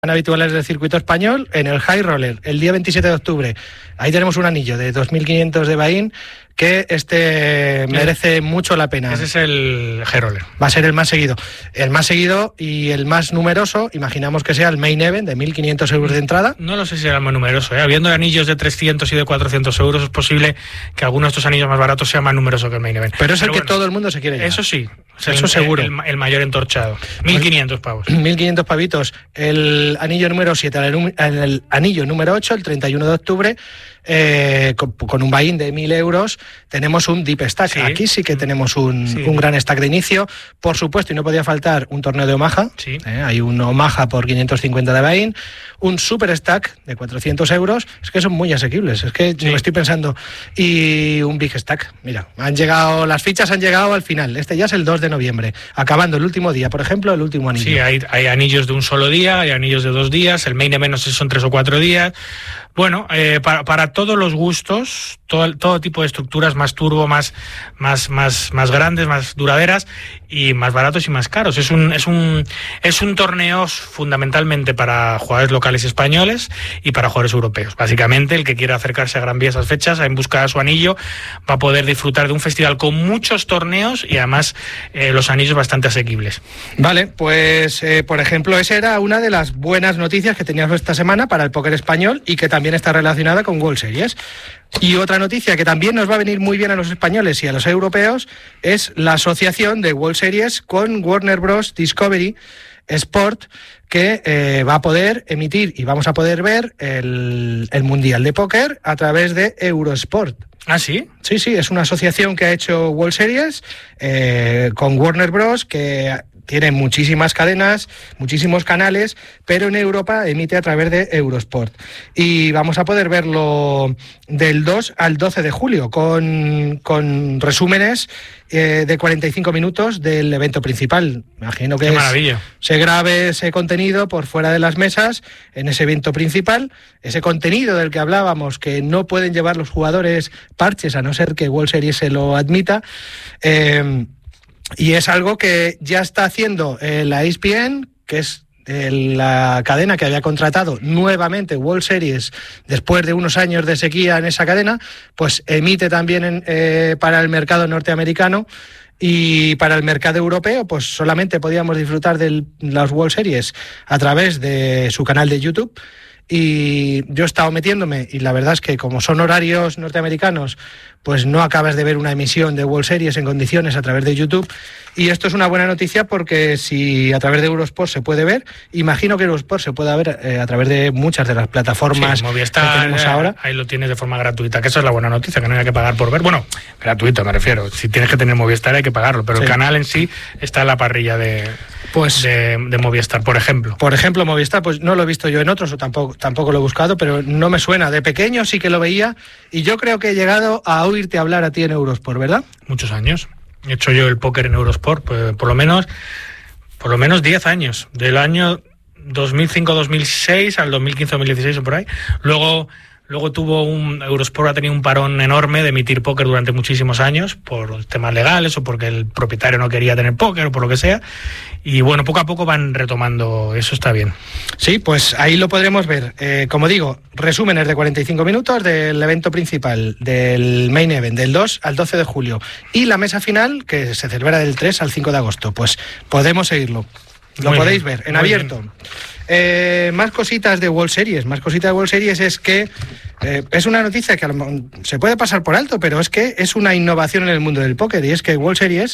habituales del circuito español en el High Roller, el día 27 de octubre. Ahí tenemos un anillo de 2.500 de Bahín que merece mucho la pena. Ese es el High Roller. Va a ser el más seguido. El más seguido y el más numeroso, imaginamos que sea el Main Event de 1.500 euros de entrada. No lo sé si será el más numeroso, ¿eh? Habiendo anillos de 300 y de 400 euros, es posible que alguno de estos anillos más baratos sea más numeroso que el Main Event. Pero es el que todo el mundo se quiere llevar. Eso sí. Eso seguro. El mayor entorchado. 1.500 pavos. 1.500 pavitos. El anillo número 7, el anillo número 8, el 31 de octubre, con un buy-in de 1.000 euros, tenemos un deep stack. Sí. Aquí sí que tenemos un gran stack de inicio. Por supuesto, y no podía faltar un torneo de Omaha. Sí. Hay un Omaha por 550 de buy-in. Un super stack de 400 euros. Es que son muy asequibles. Es que me estoy pensando. Y un big stack. Mira, las fichas han llegado al final. Este ya es el 2 de noviembre. Acabando el último día, por ejemplo, el último anillo. Sí, hay anillos de un solo día, hay anillos de 2 días. El main event no sé si son 3 o 4 días. Bueno, para todos los gustos, todo tipo de estructuras, más turbo, más grandes, más duraderas y más baratos y más caros. Es un torneo fundamentalmente para jugadores locales españoles y para jugadores europeos. Básicamente, el que quiera acercarse a Gran Vía esas fechas, en busca de su anillo, va a poder disfrutar de un festival con muchos torneos y además los anillos bastante asequibles. Vale, pues por ejemplo, esa era una de las buenas noticias que teníamos esta semana para el póker español y que también está relacionada con World Series. Y otra noticia que también nos va a venir muy bien a los españoles y a los europeos es la asociación de World Series con Warner Bros. Discovery Sport, que va a poder emitir y vamos a poder ver el Mundial de Póker a través de Eurosport. ¿Ah, sí? Sí, es una asociación que ha hecho World Series con Warner Bros., que tiene muchísimas cadenas, muchísimos canales, pero en Europa emite a través de Eurosport. Y vamos a poder verlo del 2 al 12 de julio, con resúmenes de 45 minutos del evento principal. Imagino que se grabe ese contenido por fuera de las mesas en ese evento principal, ese contenido del que hablábamos, que no pueden llevar los jugadores parches a no ser que World Series se lo admita. Y es algo que ya está haciendo la ESPN, que es la cadena que había contratado nuevamente World Series después de unos años de sequía en esa cadena, pues emite también para el mercado norteamericano. Y para el mercado europeo, pues solamente podíamos disfrutar de las World Series a través de su canal de YouTube. Y yo he estado metiéndome y la verdad es que como son horarios norteamericanos, pues no acabas de ver una emisión de World Series en condiciones a través de YouTube. Y esto es una buena noticia porque si a través de Eurosport se puede ver, imagino que Eurosport se pueda ver a través de muchas de las plataformas Movistar, que tenemos ahora. Ahí lo tienes de forma gratuita, que esa es la buena noticia, que no hay que pagar por ver. Bueno, gratuito me refiero. Si tienes que tener Movistar hay que pagarlo, pero el canal en sí está en la parrilla de Movistar, por ejemplo. Por ejemplo, Movistar, pues no lo he visto yo en otros, o tampoco lo he buscado, pero no me suena. De pequeño sí que lo veía y yo creo que he llegado a oírte hablar a ti en Eurosport, ¿verdad? Muchos años. He hecho yo el póker en Eurosport, pues, por lo menos 10 años. Del año 2005-2006 al 2015-2016 o por ahí. Luego Eurosport ha tenido un parón enorme de emitir póker durante muchísimos años por temas legales o porque el propietario no quería tener póker o por lo que sea. Y bueno, poco a poco van retomando, eso está bien. Sí, pues ahí lo podremos ver. Como digo, resúmenes de 45 minutos del evento principal, del Main Event, del 2 al 12 de julio. Y la mesa final, que se celebra del 3 al 5 de agosto. Pues podemos seguirlo. Lo podéis ver en abierto. Más cositas de World Series. Es que es una noticia que se puede pasar por alto, pero es que es una innovación en el mundo del póker, y es que World Series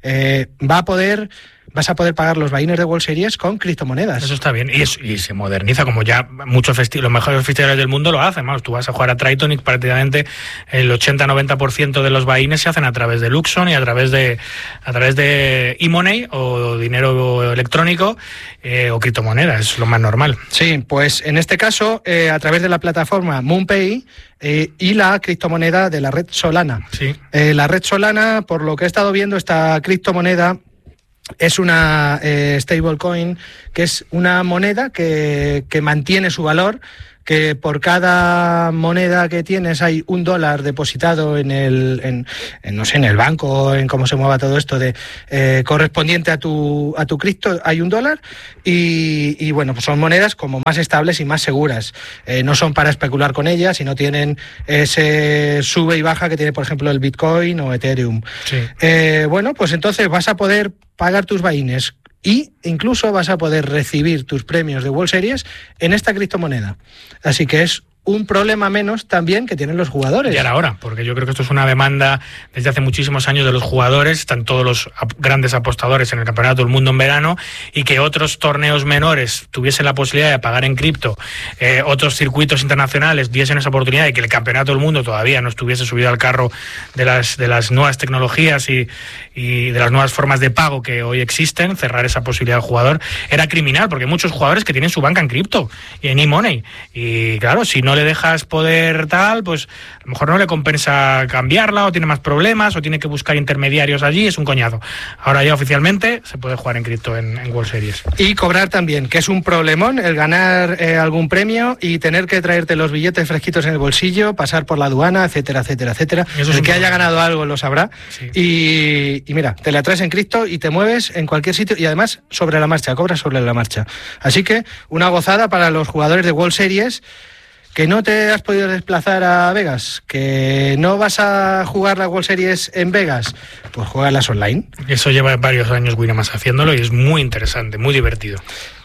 vas a poder pagar los buy-ins de World Series con criptomonedas. Eso está bien, y se moderniza, como ya los mejores festivales del mundo lo hacen. Vamos, tú vas a jugar a Triton y prácticamente el 80-90% de los buy-ins se hacen a través de Luxon y a través de e-money o dinero electrónico o criptomonedas, es lo más normal. Sí, pues en este caso a través de la plataforma MoonPay y la criptomoneda de la red Solana. Sí. La red Solana, por lo que he estado viendo, esta criptomoneda es una stablecoin, que es una moneda que mantiene su valor, que por cada moneda que tienes hay $1 depositado en el banco, en cómo se mueva todo esto, correspondiente a tu cripto, hay $1, y bueno, pues son monedas como más estables y más seguras. No son para especular con ellas y no tienen ese sube y baja que tiene, por ejemplo, el Bitcoin o Ethereum. Sí. Bueno, pues entonces vas a poder pagar tus buy-ins y incluso vas a poder recibir tus premios de World Series en esta criptomoneda. Así que es un problema menos también que tienen los jugadores. Ya era hora, porque yo creo que esto es una demanda desde hace muchísimos años de los jugadores. Están todos los grandes apostadores en el Campeonato del Mundo en verano, y que otros torneos menores tuviesen la posibilidad de pagar en cripto, otros circuitos internacionales diesen esa oportunidad, y que el Campeonato del Mundo todavía no estuviese subido al carro de las nuevas tecnologías y de las nuevas formas de pago que hoy existen. Cerrar esa posibilidad al jugador era criminal, porque hay muchos jugadores que tienen su banca en cripto y en e-money, y claro, si no le dejas poder tal, pues a lo mejor no le compensa cambiarla, o tiene más problemas, o tiene que buscar intermediarios allí, es un coñazo. Ahora ya oficialmente se puede jugar en cripto en World Series. Y cobrar también, que es un problemón el ganar algún premio y tener que traerte los billetes fresquitos en el bolsillo, pasar por la aduana, etcétera, etcétera, etcétera. El que haya ganado algo lo sabrá. Sí. Y mira, te la traes en cripto y te mueves en cualquier sitio, y además sobre la marcha, cobras sobre la marcha. Así que una gozada para los jugadores de World Series. ¿Que no te has podido desplazar a Vegas? ¿Que no vas a jugar la World Series en Vegas? Pues juégalas online. Eso lleva varios años Winamax haciéndolo, y es muy interesante, muy divertido.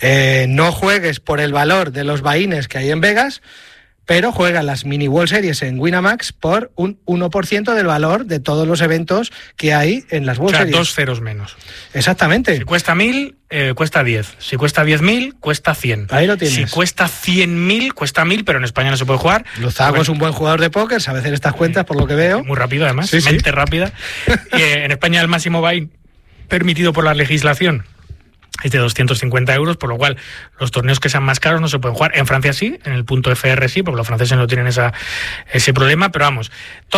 No juegues por el valor de los buy-ins que hay en Vegas, pero juega las mini World Series en Winamax por un 1% del valor de todos los eventos que hay en las World Series. 2 ceros menos. Exactamente. Si cuesta 1.000, cuesta 10. Si cuesta 10.000, cuesta 100. Ahí lo tienes. Si cuesta 100.000, cuesta 1.000, pero en España no se puede jugar. Luzago es un buen jugador de póker, sabe hacer estas cuentas por lo que veo. Muy rápido, además. Sí, mente rápida. Y en España el máximo buy permitido por la legislación es de 250 euros, por lo cual los torneos que sean más caros no se pueden jugar. En Francia sí, en el punto FR sí, porque los franceses no tienen ese problema, pero vamos,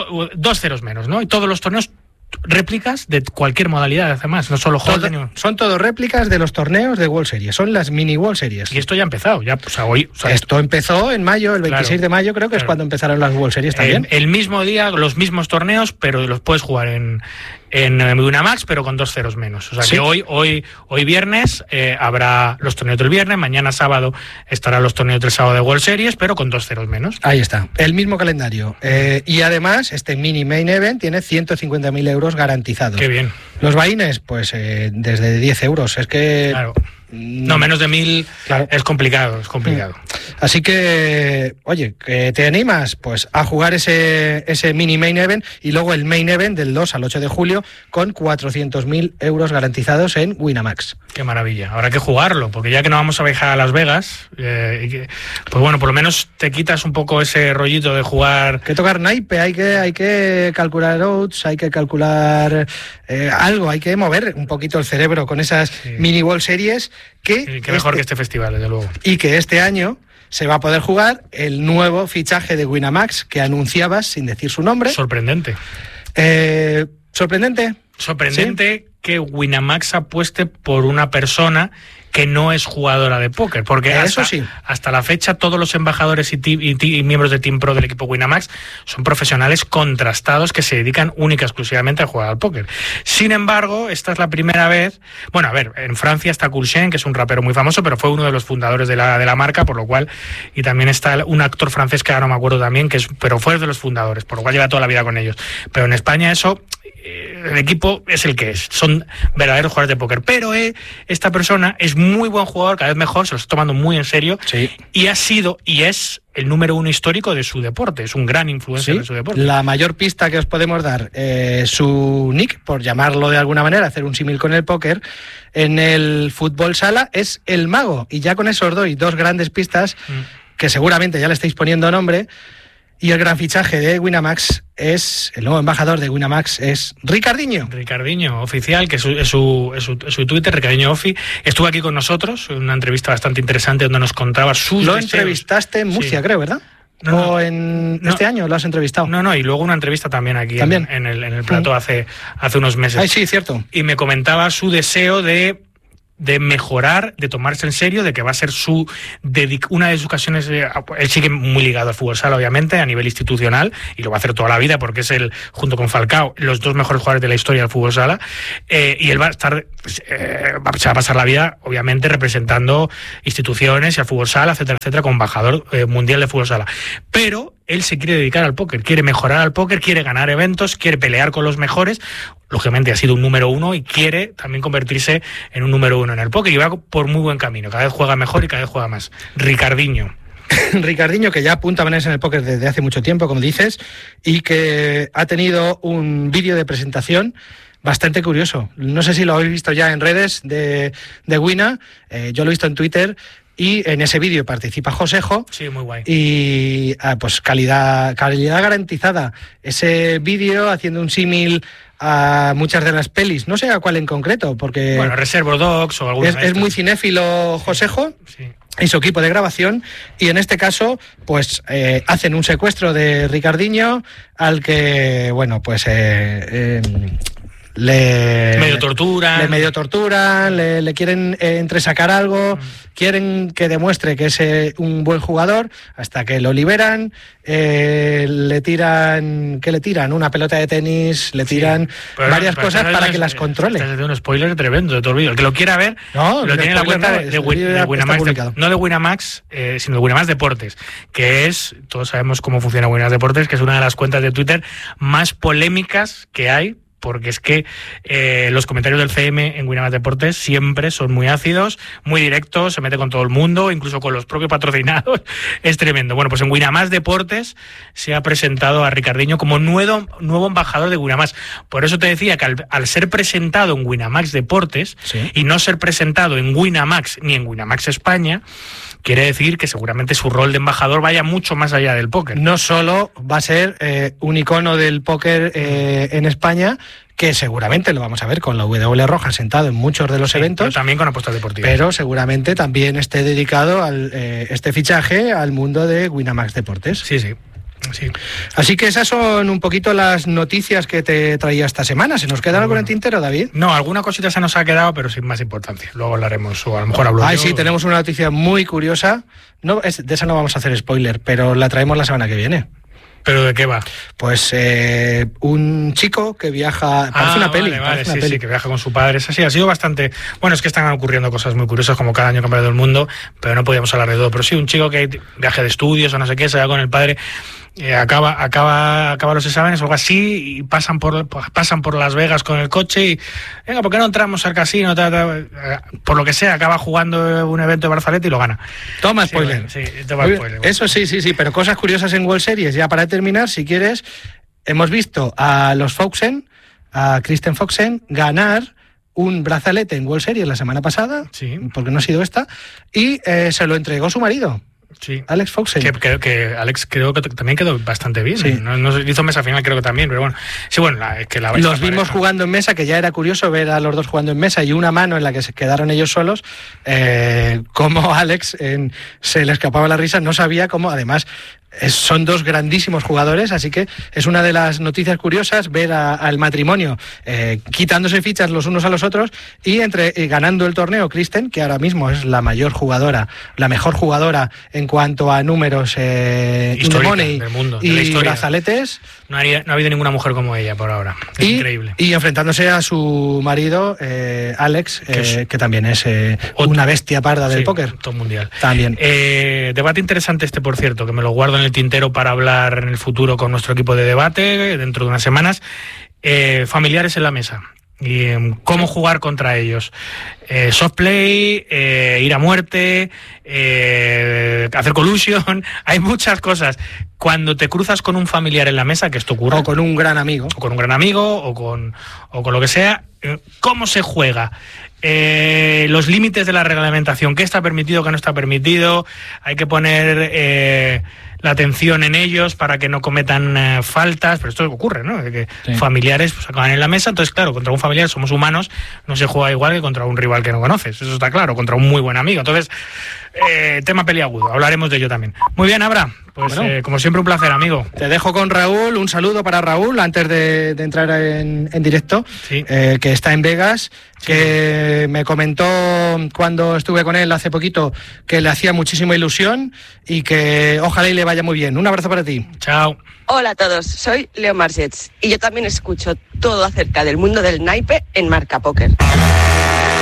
2 ceros menos, ¿no? Y todos los torneos réplicas de cualquier modalidad, además, no solo Hold'em. Son todo réplicas de los torneos de World Series, son las mini World Series. Y esto ya ha empezado, ya, o sea, hoy... O sea, esto empezó en mayo, el 26 de mayo creo que es cuando empezaron las World Series también. El mismo día, los mismos torneos, pero los puedes jugar en Winamax, pero con 2 ceros menos. O sea, ¿sí? Que hoy viernes habrá los torneos del viernes, mañana sábado estarán los torneos del sábado de World Series, pero con 2 ceros menos. Ahí está, el mismo calendario. Y además, este mini main event tiene 150.000 euros garantizados. Qué bien. Los buy-ins, pues desde 10 euros. Es que... Claro. No, menos de 1.000, claro. Es complicado. Así que, oye, ¿que te animas? Pues a jugar ese mini main event, y luego el main event del 2 al 8 de julio con 400.000 euros garantizados en Winamax. Qué maravilla. Habrá que jugarlo, porque ya que no vamos a viajar a Las Vegas, pues bueno, por lo menos te quitas un poco ese rollito de jugar. Que tocar naipe, hay que calcular odds, hay que calcular algo, hay que mover un poquito el cerebro con esas mini World Series. Qué mejor que este festival, desde luego. Y que este año se va a poder jugar el nuevo fichaje de Winamax que anunciabas sin decir su nombre. Sorprendente. ¿Sorprendente? Sorprendente, ¿sí? Que Winamax apueste por una persona que no es jugadora de póker, porque hasta la fecha todos los embajadores y miembros de Team Pro del equipo Winamax son profesionales contrastados que se dedican única y exclusivamente a jugar al póker. Sin embargo, esta es la primera vez, bueno, a ver, en Francia está Courchain, que es un rapero muy famoso, pero fue uno de los fundadores de la marca, por lo cual, y también está un actor francés que ahora no me acuerdo también, pero fue de los fundadores, por lo cual lleva toda la vida con ellos. Pero en España el equipo es el que es, son verdaderos jugadores de póker, pero esta persona es muy buen jugador, cada vez mejor, se lo está tomando muy en serio, sí. Y ha sido y es el número 1 histórico de su deporte, es un gran influencer, sí, de su deporte. La mayor pista que os podemos dar, su nick, por llamarlo de alguna manera, hacer un símil con el póker, en el fútbol sala es el Mago, y ya con eso os doy 2 grandes pistas que seguramente ya le estáis poniendo nombre. Y el gran fichaje de Winamax es, el nuevo embajador de Winamax es Ricardinho. Ricardinho, oficial, que es su Twitter, Ricardinho Ofi. Estuvo aquí con nosotros, en una entrevista bastante interesante donde nos contaba sus Lo deseos. Entrevistaste en Murcia, sí. Creo, ¿verdad? Este año lo has entrevistado. No, y luego una entrevista también aquí en el plató hace unos meses. Ay, sí, cierto. Y me comentaba su deseo de de mejorar, de tomarse en serio, de que va a ser una de sus ocasiones. Él sigue muy ligado al fútbol sala, obviamente, a nivel institucional, y lo va a hacer toda la vida porque es junto con Falcao, los dos mejores jugadores de la historia del fútbol sala, y él va a estar, se va a pasar la vida, obviamente, representando instituciones y al fútbol sala, etcétera, etcétera, como embajador mundial de fútbol sala. Pero él se quiere dedicar al póker, quiere mejorar al póker, quiere ganar eventos, quiere pelear con los mejores. Lógicamente ha sido un número uno y quiere también convertirse en un número uno en el póker, y va por muy buen camino, cada vez juega mejor y cada vez juega más. Ricardinho, que ya apunta a ponerse en el póker desde hace mucho tiempo, como dices, y que ha tenido un vídeo de presentación bastante curioso. No sé si lo habéis visto ya en redes de Wina, yo lo he visto en Twitter. Y en ese vídeo participa Josejo. Sí, muy guay. Y pues calidad garantizada. Ese vídeo haciendo un símil a muchas de las pelis, no sé a cuál en concreto, porque... Bueno, Reservoir Dogs o alguna es muy cinéfilo Josejo. Sí. Y su equipo de grabación, y en este caso pues hacen un secuestro de Ricardinho al que, bueno, pues... medio torturan, le quieren entresacar algo, quieren que demuestre que es un buen jugador, hasta que lo liberan, le tiran una pelota de tenis, le tiran varias cosas para que las controle. Es un spoiler tremendo de todo el vídeo. El que lo quiera ver, lo tiene en la cuenta de Winamax, no de Winamax, sino de Winamax Deportes, que es, todos sabemos cómo funciona Winamax Deportes, que es una de las cuentas de Twitter más polémicas que hay, porque es que los comentarios del CM en Winamax Deportes siempre son muy ácidos, muy directos, se mete con todo el mundo, incluso con los propios patrocinados. Es tremendo. Bueno, pues en Winamax Deportes se ha presentado a Ricardinho como nuevo embajador de Winamax. Por eso te decía que al ser presentado en Winamax Deportes, ¿sí?, y no ser presentado en Winamax ni en Winamax España, quiere decir que seguramente su rol de embajador vaya mucho más allá del póker. No solo va a ser un icono del póker en España, que seguramente lo vamos a ver con la W Roja sentado en muchos de los eventos. Pero también con apuestas deportivas. Pero seguramente también esté dedicado este fichaje al mundo de Winamax Deportes. Sí, sí. Sí. Así que esas son un poquito las noticias que te traía esta semana. ¿Se nos queda algo en el tintero, David? No, alguna cosita se nos ha quedado, pero sin más importancia. Luego hablaremos, o a lo mejor hablo yo. Sí, tenemos una noticia muy curiosa. No, de esa no vamos a hacer spoiler, pero la traemos la semana que viene. ¿Pero de qué va? Pues un chico que viaja... Parece una peli. Vale, sí, que viaja con su padre. Es así, ha sido bastante... Bueno, es que están ocurriendo cosas muy curiosas, como cada año cambia todo el mundo, pero no podíamos hablar de todo. Pero sí, un chico que viaje de estudios o no sé qué, se va con el padre... acaba los exámenes o algo así, y pasan por Las Vegas con el coche y venga, ¿por qué no entramos al casino? Por lo que sea, acaba jugando un evento de Barzalete y lo gana. Toma spoiler. Sí, toma spoiler. Eso sí, pero cosas curiosas en World Series. Ya para terminar, si quieres, hemos visto a los Foxen, a Kristen Foxen, ganar un brazalete en World Series la semana pasada, sí, porque no ha sido esta, y se lo entregó su marido. Sí. Alex Foxen. Que Alex creo que también quedó bastante bien. Sí. No hizo mesa final, creo que también, pero bueno. Sí, bueno, los vimos jugando en mesa, que ya era curioso ver a los dos jugando en mesa, y una mano en la que se quedaron ellos solos, como Alex se le escapaba la risa, no sabía cómo, además... Son dos grandísimos jugadores, así que es una de las noticias curiosas ver al matrimonio quitándose fichas los unos a los otros y ganando el torneo. Kristen, que ahora mismo es la mejor jugadora en cuanto a números money del mundo, y brazaletes. No ha habido ninguna mujer como ella por ahora. Es increíble. Y enfrentándose a su marido, Alex, que también es una bestia parda del póker. Top mundial. También. Debate interesante por cierto, que me lo guardo en el tintero para hablar en el futuro con nuestro equipo de debate dentro de unas semanas. Familiares en la mesa y cómo jugar contra ellos. Soft play, ir a muerte, hacer collusion, hay muchas cosas. Cuando te cruzas con un familiar en la mesa, que esto ocurre, o con un gran amigo, o con lo que sea, ¿cómo se juega? Los límites de la reglamentación, qué está permitido, qué no está permitido, hay que poner la atención en ellos para que no cometan faltas, pero esto ocurre, ¿no? De que familiares pues acaban en la mesa, entonces claro, contra un familiar somos humanos, no se juega igual que contra un rival que no conoces, eso está claro, contra un muy buen amigo, entonces tema peliagudo, hablaremos de ello también. Muy bien, Abra, pues bueno, como siempre un placer, amigo. Te dejo con Raúl, un saludo para Raúl antes de entrar en directo, sí. Que está en Vegas, sí. Que me comentó cuando estuve con él hace poquito que le hacía muchísima ilusión y que ojalá y le vaya muy bien. Un abrazo para ti. Chao. Hola a todos, soy Leo Marsets y yo también escucho todo acerca del mundo del naipe en Marca Póker.